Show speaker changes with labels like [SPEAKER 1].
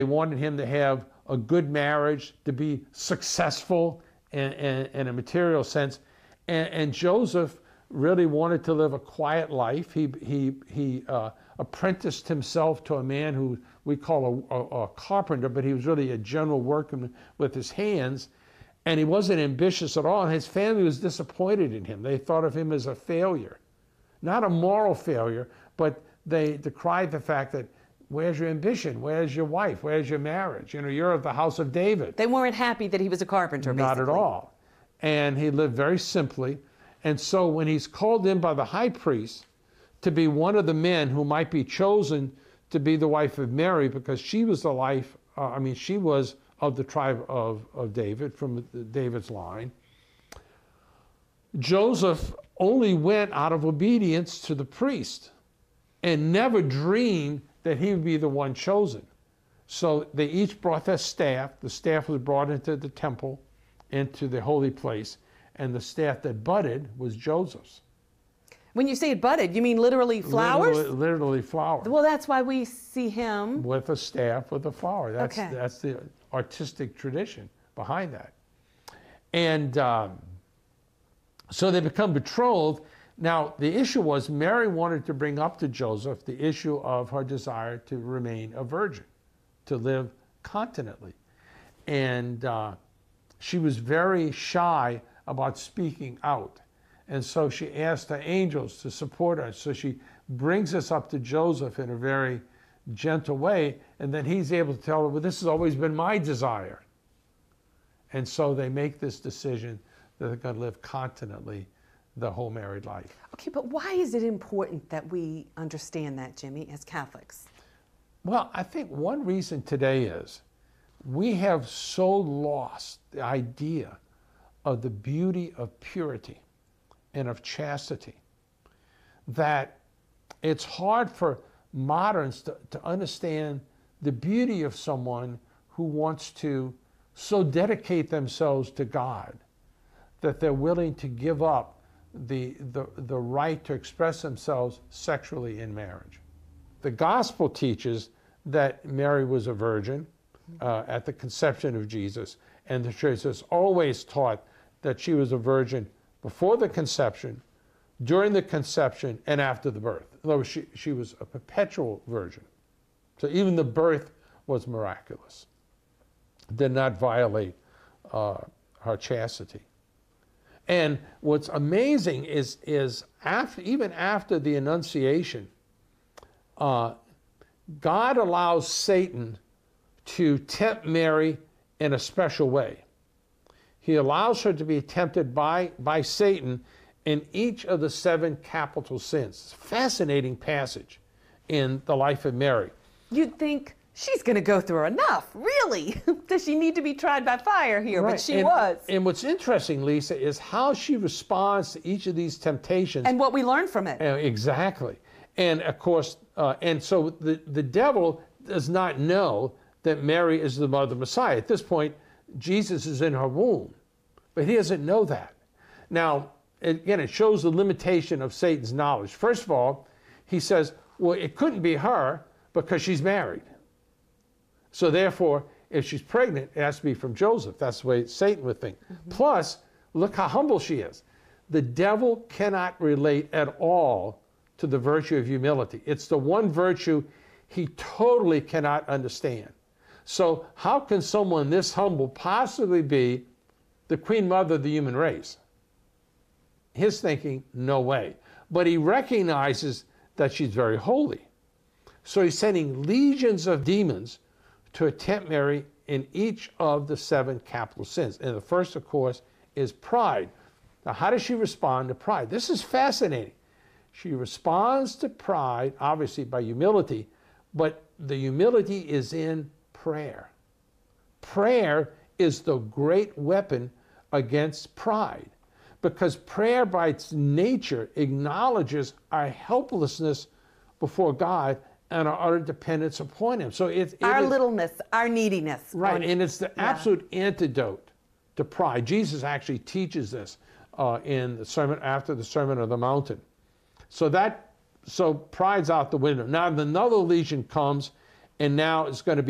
[SPEAKER 1] They wanted him to have a good marriage, to be successful in a material sense. And Joseph really wanted to live a quiet life. He apprenticed himself to a man who we call a carpenter, but he was really a general workman with his hands. And he wasn't ambitious at all. And his family was disappointed in him. They thought of him as a failure. Not a moral failure, but they decried the fact that, where's your ambition? Where's your wife? Where's your marriage? You know, you're of the house of David.
[SPEAKER 2] They weren't happy that he was a carpenter, basically.
[SPEAKER 1] Not at all. And he lived very simply. And so when he's called in by the high priest to be one of the men who might be chosen to be the wife of Mary, because she was she was of the tribe of David, from David's line, Joseph only went out of obedience to the priest and never dreamed that he would be the one chosen. So they each brought their staff. The staff was brought into the temple, into the holy place, and the staff that budded was Joseph's.
[SPEAKER 2] When you say it budded, you mean literally flowers?
[SPEAKER 1] Literally flowers.
[SPEAKER 2] Well, that's why we see him
[SPEAKER 1] with a staff with a flower. That's
[SPEAKER 2] okay.
[SPEAKER 1] That's the artistic tradition behind that. And so they become betrothed. Now, the issue was Mary wanted to bring up to Joseph the issue of her desire to remain a virgin, to live continently. And she was very shy about speaking out. And so she asked the angels to support her. So she brings us up to Joseph in a very gentle way, and then he's able to tell her, well, this has always been my desire. And so they make this decision that they're going to live continently the whole married life.
[SPEAKER 2] Okay, but why is it important that we understand that, Jimmy, as Catholics?
[SPEAKER 1] Well, I think one reason today is we have so lost the idea of the beauty of purity and of chastity that it's hard for moderns to understand the beauty of someone who wants to so dedicate themselves to God that they're willing to give up the right to express themselves sexually in marriage. The gospel teaches that Mary was a virgin at the conception of Jesus, and the church has always taught that she was a virgin before the conception, during the conception, and after the birth. In other words, she was a perpetual virgin. So even the birth was miraculous. Did not violate her chastity. And what's amazing is even after the Annunciation, God allows Satan to tempt Mary in a special way. He allows her to be tempted by Satan in each of the 7 capital sins. It's a fascinating passage in the life of Mary.
[SPEAKER 2] You'd think she's going to go through enough, really? Does she need to be tried by fire here?
[SPEAKER 1] Right.
[SPEAKER 2] But she was.
[SPEAKER 1] And what's interesting, Lisa, is how she responds to each of these temptations.
[SPEAKER 2] And what we learn from it.
[SPEAKER 1] Exactly. And of course, and so the devil does not know that Mary is the mother of the Messiah. At this point, Jesus is in her womb, but he doesn't know that. Now, again, it shows the limitation of Satan's knowledge. First of all, he says, well, it couldn't be her because she's married. So therefore, if she's pregnant, it has to be from Joseph. That's the way Satan would think. Mm-hmm. Plus, look how humble she is. The devil cannot relate at all to the virtue of humility. It's the one virtue he totally cannot understand. So how can someone this humble possibly be the queen mother of the human race? His thinking, no way. But he recognizes that she's very holy. So he's sending legions of demons to tempt Mary in each of the 7 capital sins. And the first, of course, is pride. Now, how does she respond to pride? This is fascinating. She responds to pride, obviously, by humility, but the humility is in prayer. Prayer is the great weapon against pride, because prayer by its nature acknowledges our helplessness before God and our utter dependence upon him. So
[SPEAKER 2] our littleness, our neediness.
[SPEAKER 1] Right, and it's the absolute antidote to pride. Jesus actually teaches this in the sermon, after the Sermon on the Mountain. So pride's out the window. Now another legion comes, and now it's going to be